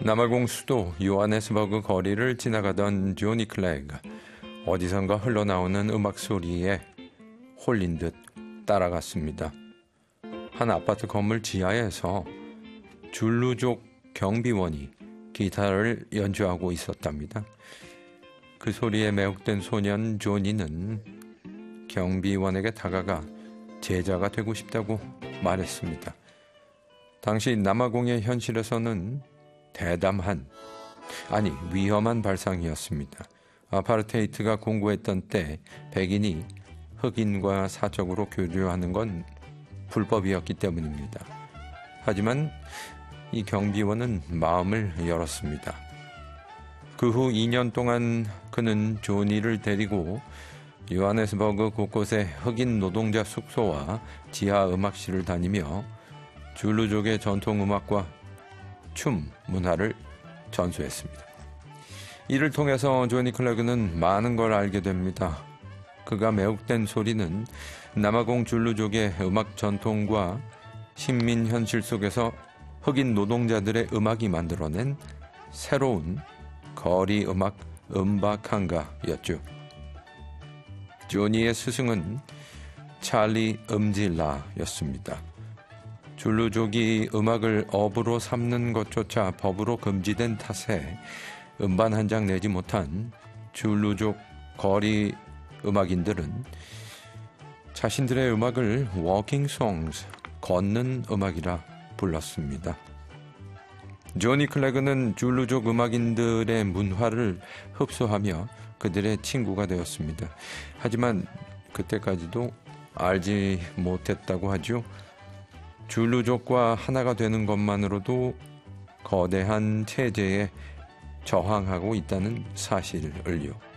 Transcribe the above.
남아공 수도 요하네스버그 거리를 지나가던 조니 클래그. 어디선가 흘러나오는 음악 소리에 홀린 듯 따라갔습니다. 한 아파트 건물 지하에서 줄루족 경비원이 기타를 연주하고 있었답니다. 그 소리에 매혹된 소년 조니는 경비원에게 다가가 제자가 되고 싶다고 말했습니다. 당시 남아공의 현실에서는 대담한, 아니 위험한 발상이었습니다. 아파르테이트가 공고했던 때 백인이 흑인과 사적으로 교류하는 건 불법이었기 때문입니다. 하지만 이 경비원은 마음을 열었습니다. 그 후 2년 동안 그는 조니를 데리고 요하네스버그 곳곳의 흑인 노동자 숙소와 지하 음악실을 다니며 줄루족의 전통 음악과 춤 문화를 전수했습니다. 이를 통해서 조니 클래그는 많은 걸 알게 됩니다. 그가 매혹된 소리는 남아공 줄루족의 음악 전통과 식민 현실 속에서 흑인 노동자들의 음악이 만들어낸 새로운 거리 음악 음바칸가였죠. 조니의 스승은 찰리 음질라였습니다. 줄루족이 음악을 업으로 삼는 것조차 법으로 금지된 탓에 음반 한 장 내지 못한 줄루족 거리 음악인들은 자신들의 음악을 워킹 송스, 걷는 음악이라 불렀습니다. 조니 클래그는 줄루족 음악인들의 문화를 흡수하며 그들의 친구가 되었습니다. 하지만 그때까지도 알지 못했다고 하죠. 줄루족과 하나가 되는 것만으로도 거대한 체제에 저항하고 있다는 사실을요.